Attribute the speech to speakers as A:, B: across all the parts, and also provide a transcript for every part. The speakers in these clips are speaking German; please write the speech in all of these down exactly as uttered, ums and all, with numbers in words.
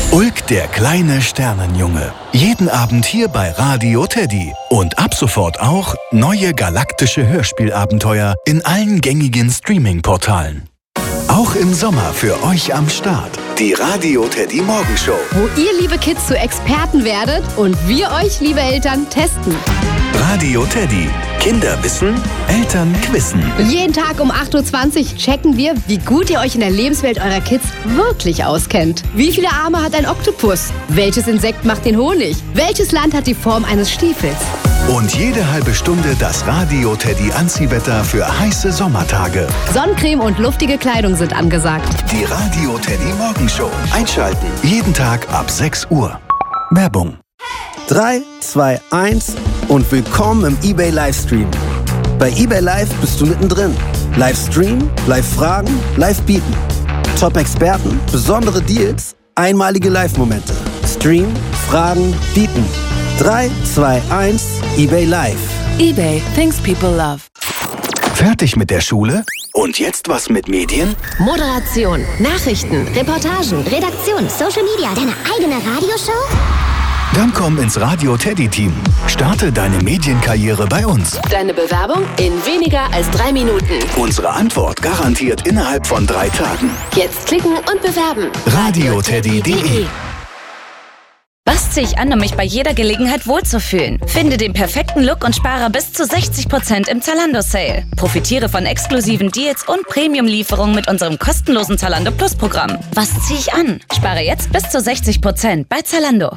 A: Ulk, der kleine Sternenjunge. Jeden Abend hier bei Radio Teddy. Und ab sofort auch neue galaktische Hörspielabenteuer in allen gängigen Streaming-Portalen. Auch im Sommer für euch am Start. Die Radio Teddy Morgenshow.
B: Wo ihr, liebe Kids, zu Experten werdet und wir euch, liebe Eltern, testen.
A: Radio Teddy. Kinder wissen, Eltern quissen.
B: Jeden Tag um acht Uhr zwanzig checken wir, wie gut ihr euch in der Lebenswelt eurer Kids wirklich auskennt. Wie viele Arme hat ein Oktopus? Welches Insekt macht den Honig? Welches Land hat die Form eines Stiefels?
A: Und jede halbe Stunde das Radio Teddy Anziehwetter für heiße Sommertage.
B: Sonnencreme und luftige Kleidung sind angesagt.
A: Die Radio Teddy Morgenshow. Einschalten. Jeden Tag ab sechs Uhr. Werbung.
C: drei, zwei, eins und willkommen im eBay Livestream. Bei eBay Live bist du mittendrin. Livestream, Live-Fragen, Live-Bieten. Top-Experten, besondere Deals, einmalige Live-Momente. Stream, Fragen, Bieten. drei, zwei, eins, eBay Live.
D: eBay, things people love.
A: Fertig mit der Schule? Und jetzt was mit Medien?
E: Moderation, Nachrichten, Reportagen, Redaktion, Social Media, deine eigene Radioshow?
A: Dann komm ins Radio Teddy Team. Starte deine Medienkarriere bei uns.
D: Deine Bewerbung in weniger als drei Minuten.
A: Unsere Antwort garantiert innerhalb von drei Tagen.
D: Jetzt klicken und bewerben.
A: radio teddy punkt de.
F: Was ziehe ich an, um mich bei jeder Gelegenheit wohlzufühlen? Finde den perfekten Look und spare bis zu sechzig Prozent im Zalando-Sale. Profitiere von exklusiven Deals und Premium-Lieferungen mit unserem kostenlosen Zalando Plus-Programm. Was ziehe ich an? Spare jetzt bis zu sechzig Prozent bei Zalando.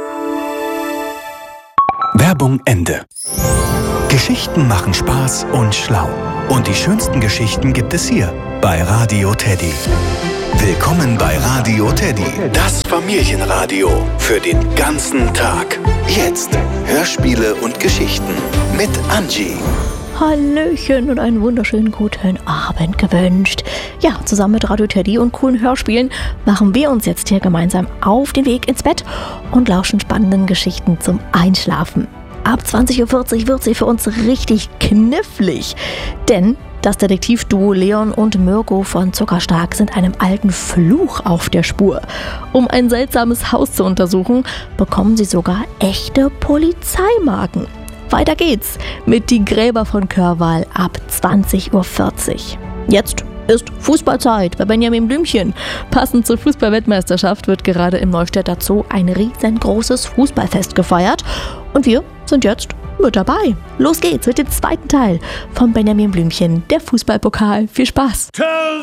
A: Werbung Ende. Geschichten machen Spaß und schlau. Und die schönsten Geschichten gibt es hier bei Radio Teddy. Willkommen bei Radio Teddy, das Familienradio für den ganzen Tag. Jetzt Hörspiele und Geschichten mit Angie.
G: Hallöchen und einen wunderschönen guten Abend gewünscht. Ja, zusammen mit Radio Teddy und coolen Hörspielen machen wir uns jetzt hier gemeinsam auf den Weg ins Bett und lauschen spannenden Geschichten zum Einschlafen. Ab zwanzig Uhr vierzig wird sie für uns richtig knifflig, denn das Detektivduo Leon und Mirko von Zuckerstark sind einem alten Fluch auf der Spur. Um ein seltsames Haus zu untersuchen, bekommen sie sogar echte Polizeimarken. Weiter geht's mit Die Gräber von Körwal ab zwanzig Uhr vierzig. Jetzt ist Fußballzeit bei Benjamin Blümchen. Passend zur Fußballweltmeisterschaft wird gerade im Neustädter Zoo ein riesengroßes Fußballfest gefeiert. Und wir sind jetzt mit dabei. Los geht's mit dem zweiten Teil von Benjamin Blümchen, der Fußballpokal. Viel Spaß!